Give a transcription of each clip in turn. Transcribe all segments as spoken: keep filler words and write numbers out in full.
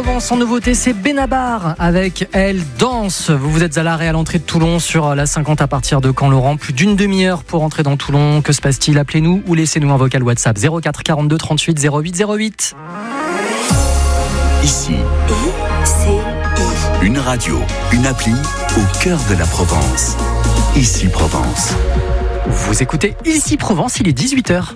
Provence en nouveauté, c'est Benabar avec Elle Danse. Vous vous êtes à l'arrêt à l'entrée de Toulon sur la cinquante à partir de Caen-Laurent. Plus d'une demi-heure pour entrer dans Toulon. Que se passe-t-il? Appelez-nous ou laissez-nous un vocal WhatsApp zéro quatre quarante-deux trente-huit zéro huit zéro huit. Ici, I C I. une radio, une appli au cœur de la Provence. Ici Provence. Vous écoutez Ici Provence, il est dix-huit heures.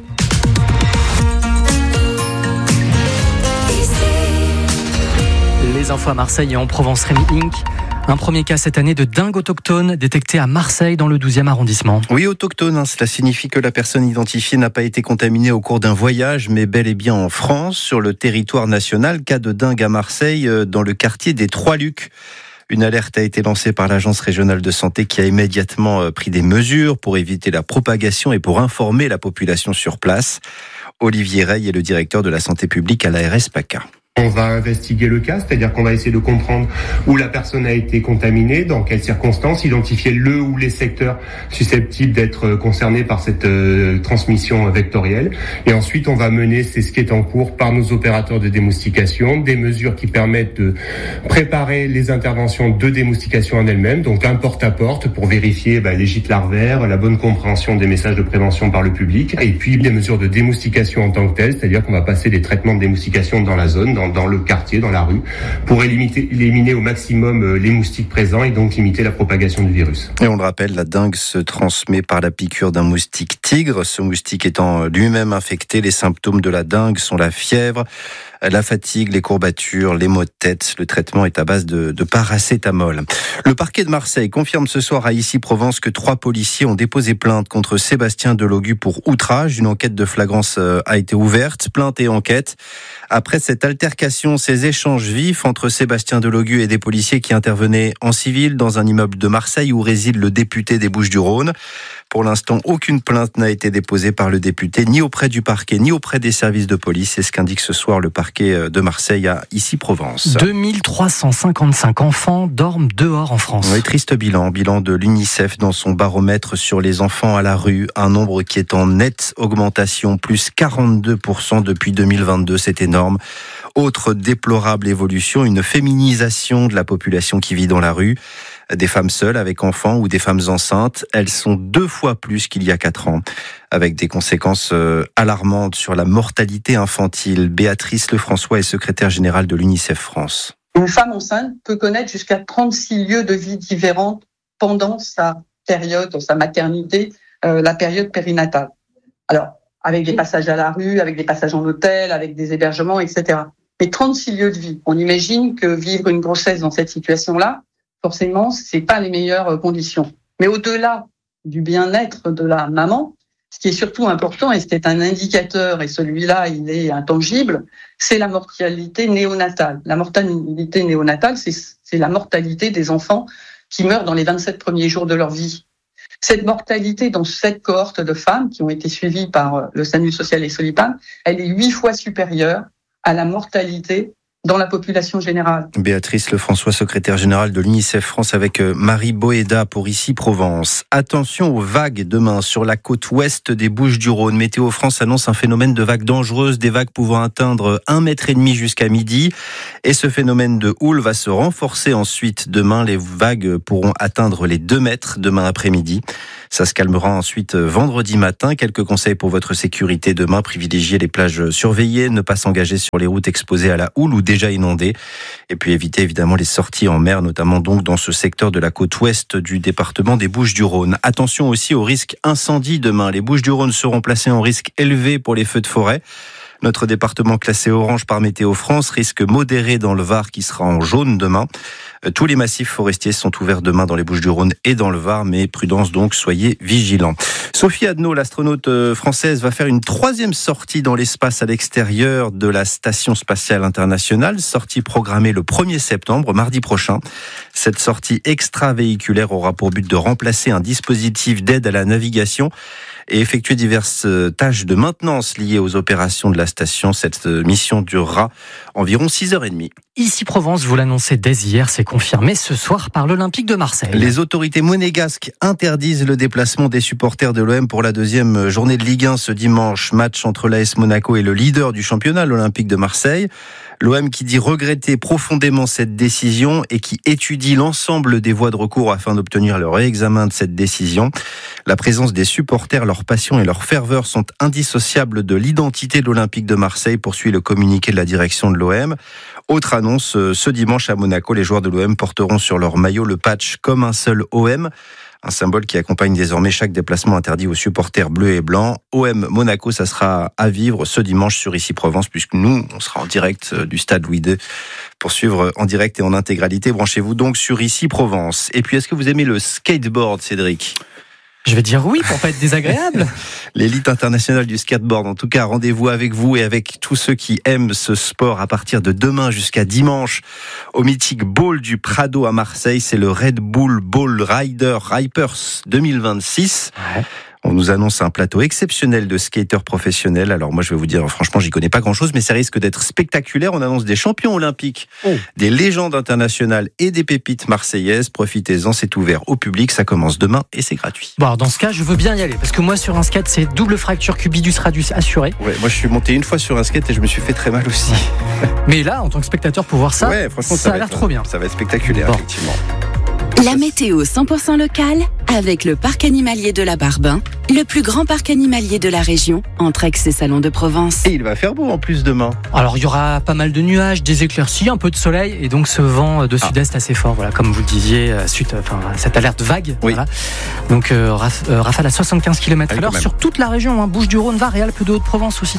Les infos à Marseille et en Provence, Rémi Inc. Un premier cas cette année de dingue autochtone détecté à Marseille dans le douzième arrondissement. Oui, autochtone, hein, cela signifie que la personne identifiée n'a pas été contaminée au cours d'un voyage, mais bel et bien en France, sur le territoire national. Cas de dingue à Marseille, dans le quartier des Trois-Lucs. Une alerte a été lancée par l'Agence régionale de santé qui a immédiatement pris des mesures pour éviter la propagation et pour informer la population sur place. Olivier Rey est le directeur de la santé publique à l'A R S PACA. On va investiguer le cas, c'est-à-dire qu'on va essayer de comprendre où la personne a été contaminée, dans quelles circonstances, identifier le ou les secteurs susceptibles d'être concernés par cette euh, transmission vectorielle. Et ensuite, on va mener, c'est ce qui est en cours par nos opérateurs de démoustication, des mesures qui permettent de préparer les interventions de démoustication en elles-mêmes, donc un porte-à-porte pour vérifier bah, les gîtes larvaires, la bonne compréhension des messages de prévention par le public, et puis des mesures de démoustication en tant que telles, c'est-à-dire qu'on va passer des traitements de démoustication dans la zone, dans dans le quartier, dans la rue, pour éliminer, éliminer au maximum les moustiques présents et donc limiter la propagation du virus. Et on le rappelle, la dengue se transmet par la piqûre d'un moustique tigre. Ce moustique étant lui-même infecté, les symptômes de la dengue sont la fièvre, la fatigue, les courbatures, les maux de tête. Le traitement est à base de, de paracétamol. Le parquet de Marseille confirme ce soir à Ici Provence que trois policiers ont déposé plainte contre Sébastien Delogu pour outrage. Une enquête de flagrance a été ouverte. Plainte et enquête. Après cette altercation, ces échanges vifs entre Sébastien Delogu et des policiers qui intervenaient en civil dans un immeuble de Marseille où réside le député des Bouches-du-Rhône. Pour l'instant, aucune plainte n'a été déposée par le député, ni auprès du parquet, ni auprès des services de police. C'est ce qu'indique ce soir le parquet de Marseille à Ici Provence. deux mille trois cent cinquante-cinq enfants dorment dehors en France. Oui, triste bilan, bilan de l'UNICEF dans son baromètre sur les enfants à la rue. Un nombre qui est en nette augmentation, plus quarante-deux pour cent depuis deux mille vingt-deux, c'est énorme. Autre déplorable évolution, une féminisation de la population qui vit dans la rue. Des femmes seules avec enfants ou des femmes enceintes, elles sont deux fois plus qu'il y a quatre ans, avec des conséquences alarmantes sur la mortalité infantile. Béatrice Lefrançois est secrétaire générale de l'UNICEF France. Une femme enceinte peut connaître jusqu'à trente-six lieux de vie différents pendant sa période, sa maternité, euh, la période périnatale. Alors, avec des passages à la rue, avec des passages en hôtel, avec des hébergements, et cetera. Mais trente-six lieux de vie. On imagine que vivre une grossesse dans cette situation-là, forcément, c'est pas les meilleures conditions. Mais au-delà du bien-être de la maman, ce qui est surtout important, et c'est un indicateur, et celui-là, il est intangible, c'est la mortalité néonatale. La mortalité néonatale, c'est, c'est la mortalité des enfants qui meurent dans les vingt-sept premiers jours de leur vie. Cette mortalité dans cette cohorte de femmes qui ont été suivies par le SAMU social et Solipan, elle est huit fois supérieure à la mortalité dans la population générale. Béatrice Lefrançois, secrétaire générale de l'UNICEF France avec Marie Boéda pour Ici Provence. Attention aux vagues demain sur la côte ouest des Bouches-du-Rhône. Météo France annonce un phénomène de vagues dangereuses, des vagues pouvant atteindre un mètre et demi jusqu'à midi. Et ce phénomène de houle va se renforcer ensuite. Demain, les vagues pourront atteindre les deux mètres demain après-midi. Ça se calmera ensuite vendredi matin. Quelques conseils pour votre sécurité demain. Privilégiez les plages surveillées, ne pas s'engager sur les routes exposées à la houle ou déjà inondées. Et puis éviter évidemment les sorties en mer, notamment donc dans ce secteur de la côte ouest du département des Bouches-du-Rhône. Attention aussi au risque incendie demain. Les Bouches-du-Rhône seront placées en risque élevé pour les feux de forêt. Notre département classé orange par Météo France, risque modéré dans le Var qui sera en jaune demain. Tous les massifs forestiers sont ouverts demain dans les Bouches-du-Rhône et dans le Var, mais prudence donc, soyez vigilants. Sophie Adno, l'astronaute française, va faire une troisième sortie dans l'espace à l'extérieur de la Station spatiale internationale, sortie programmée le premier septembre, mardi prochain. Cette sortie extravéhiculaire aura pour but de remplacer un dispositif d'aide à la navigation et effectuer diverses tâches de maintenance liées aux opérations de la station. Cette mission durera environ six heures trente. Ici Provence, vous l'annoncez dès hier, c'est confirmé ce soir par l'Olympique de Marseille. Les autorités monégasques interdisent le déplacement des supporters de l'O M pour la deuxième journée de Ligue un ce dimanche. Match entre l'A S Monaco et le leader du championnat, l'Olympique de Marseille. L'O M qui dit regretter profondément cette décision et qui étudie l'ensemble des voies de recours afin d'obtenir le réexamen de cette décision. La présence des supporters, leur passion et leur ferveur sont indissociables de l'identité de l'Olympique de Marseille, poursuit le communiqué de la direction de l'O M. Autre annonce, ce dimanche à Monaco, les joueurs de l'O M porteront sur leur maillot le patch comme un seul O M. Un symbole qui accompagne désormais chaque déplacement interdit aux supporters bleus et blancs. O M Monaco, ça sera à vivre ce dimanche sur Ici Provence, puisque nous, on sera en direct du stade Louis deux pour suivre en direct et en intégralité. Branchez-vous donc sur Ici Provence. Et puis, est-ce que vous aimez le skateboard, Cédric ? Je vais dire oui pour pas être désagréable. L'élite internationale du skateboard, en tout cas, rendez-vous avec vous et avec tous ceux qui aiment ce sport à partir de demain jusqu'à dimanche au mythique Bowl du Prado à Marseille. C'est le Red Bull Bowl Rider Ripers deux mille vingt-six. Ouais. On nous annonce un plateau exceptionnel de skateurs professionnels. Alors moi, je vais vous dire, franchement, j'y connais pas grand-chose, mais ça risque d'être spectaculaire. On annonce des champions olympiques, oh. des légendes internationales et des pépites marseillaises. Profitez-en, c'est ouvert au public. Ça commence demain et c'est gratuit. Bon, alors dans ce cas, je veux bien y aller, parce que moi, sur un skate, c'est double fracture cubitus radius assurée. Ouais, moi, je suis monté une fois sur un skate et je me suis fait très mal aussi. Mais là, en tant que spectateur, pour voir ça, ouais, franchement, ça, ça a l'air être, trop bien. Ça va être spectaculaire, bon. Effectivement. La météo cent pour cent locale avec le parc animalier de la Barbin, le plus grand parc animalier de la région, entre Aix et Salon de Provence. Et il va faire beau en plus demain. Alors il y aura pas mal de nuages, des éclaircies, un peu de soleil et donc ce vent de sud-est ah. assez fort. Voilà, comme vous le disiez, suite, enfin cette alerte vague. Oui. Voilà. Donc euh, raf, euh, rafale à soixante-quinze kilomètres à l'heure sur toute la région, hein, Bouches-du-Rhône, Var et Alpes de Haute-Provence aussi.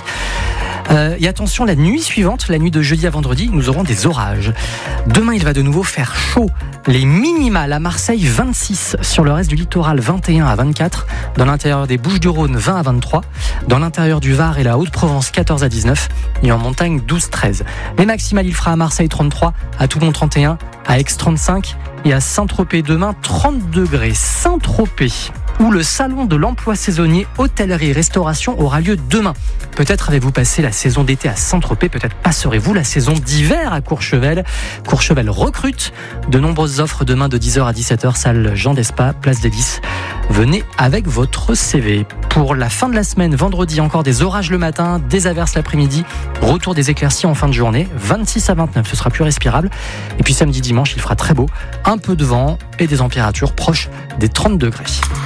Euh, et attention, la nuit suivante, la nuit de jeudi à vendredi, nous aurons des orages. Demain, il va de nouveau faire chaud. Les minimales à Marseille, vingt-six. Sur le reste du littoral, vingt et un à vingt-quatre. Dans l'intérieur des Bouches-du-Rhône, vingt à vingt-trois. Dans l'intérieur du Var et la Haute-Provence, quatorze à dix-neuf. Et en montagne, douze à treize. Les maximales, il fera à Marseille trente-trois, à Toulon trente et un, à Aix trente-cinq et à Saint-Tropez demain trente degrés. Saint-Tropez, où le salon de l'emploi saisonnier hôtellerie-restauration aura lieu demain. Peut-être avez-vous passé la saison d'été à Saint-Tropez, peut-être passerez-vous la saison d'hiver à Courchevel. Courchevel recrute. De nombreuses offres demain de dix heures à dix-sept heures, salle Jean Despas, place des Lys. Venez avec votre C V. Pour la fin de la semaine, vendredi, encore des orages le matin, des averses l'après-midi, retour des éclaircies en fin de journée, vingt-six à vingt-neuf, ce sera plus respirable. Et puis samedi, dimanche, il fera très beau, un peu de vent et des températures proches des trente degrés.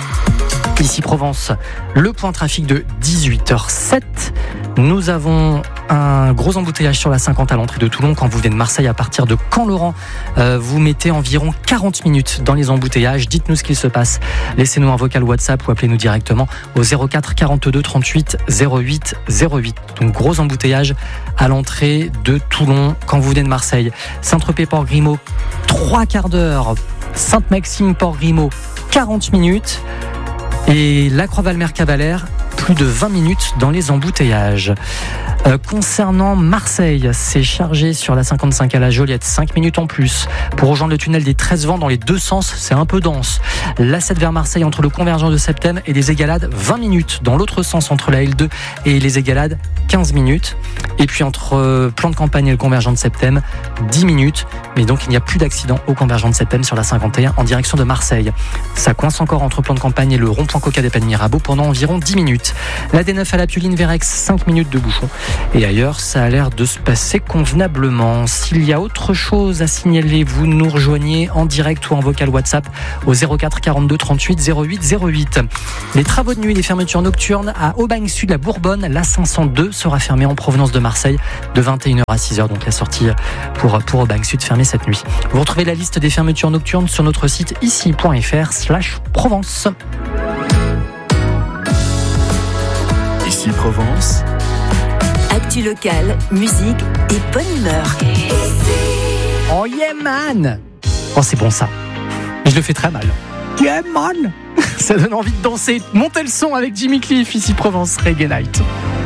Ici Provence, le point trafic de dix-huit heures sept. Nous avons un gros embouteillage sur la cinquante à l'entrée de Toulon. Quand vous venez de Marseille à partir de Caen-Laurent, euh, vous mettez environ quarante minutes dans les embouteillages. Dites-nous ce qu'il se passe. Laissez-nous un vocal WhatsApp ou appelez-nous directement au zéro quatre quarante-deux trente-huit zéro huit zéro huit. Donc gros embouteillage à l'entrée de Toulon quand vous venez de Marseille. Saint-Tropez-Port-Grimaud, trois quarts d'heure. Sainte-Maxime-Port-Grimaud, quarante minutes. Et la Croix-Valmer-Cavalère, plus de vingt minutes dans les embouteillages. Euh, concernant Marseille, c'est chargé sur la cinquante-cinq à la Joliette, cinq minutes en plus. Pour rejoindre le tunnel des treize vents dans les deux sens, c'est un peu dense. l'A sept vers Marseille entre le convergent de Septem et les Égalades, vingt minutes. Dans l'autre sens entre la L deux et les Égalades, quinze minutes. Et puis entre euh, Plan de Campagne et le convergent de Septem, dix minutes. Mais donc il n'y a plus d'accident au convergent de Septem sur la cinquante et un en direction de Marseille. Ça coince encore entre Plan de Campagne et le rond-point Coca des Pennes Mirabeau pendant environ dix minutes. La D neuf à la Puline vers Aix, cinq minutes de bouchon. Et ailleurs, ça a l'air de se passer convenablement. S'il y a autre chose à signaler, vous nous rejoignez en direct ou en vocal WhatsApp au zéro quatre quarante-deux trente-huit zéro huit zéro huit. Les travaux de nuit, les fermetures nocturnes à Aubagne Sud, la Bourbonne, la cinq cent deux sera fermée en provenance de Marseille de vingt et une heures à six heures. Donc la sortie pour, pour Aubagne Sud fermée cette nuit. Vous retrouvez la liste des fermetures nocturnes sur notre site ici.fr slash Provence. Ici Provence. Actu locale, musique et bonne humeur. Oh yeah man. Oh c'est bon ça. Je le fais très mal. Yeah man. Ça donne envie de danser. Montez le son avec Jimmy Cliff, Ici Provence Reggae Night.